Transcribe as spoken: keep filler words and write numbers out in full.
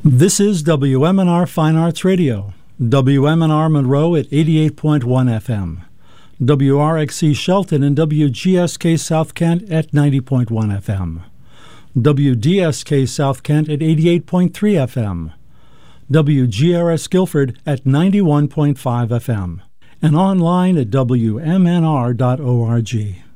This is W M N R Fine Arts Radio, W M N R Monroe at eighty-eight point one F M, W R X C Shelton and W G S K South Kent at ninety point one F M, W D S K South Kent at eighty-eight point three F M, W G R S Guilford at ninety-one point five F M, and online at W M N R dot org.